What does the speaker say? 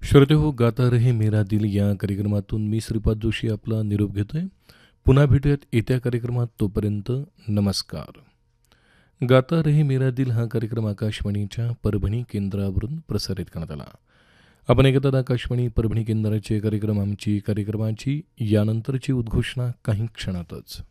श्रोतेहो, गाता रहे मेरा दिल या कार्यक्रमातून मी श्रीपाद जोशी आपला निरोप घेतोय. पुन्हा भेटूयात येत्या कार्यक्रमात. तोपर्यंत नमस्कार. गाता रहे मेरा दिल हा कार्यक्रम आकाशवाणीच्या परभणी केंद्रावरून प्रसारित करण्यात आला. आपण ऐकतात आकाशवाणी परभणी केंद्राचे कार्यक्रम. आमची कार्यक्रमाची यानंतरची उद्घोषणा काही क्षणातच.